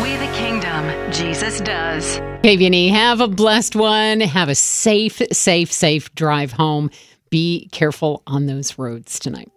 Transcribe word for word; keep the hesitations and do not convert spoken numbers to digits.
We the kingdom, Jesus does. K V N E, have a blessed one. Have a safe, safe, safe drive home. Be careful on those roads tonight.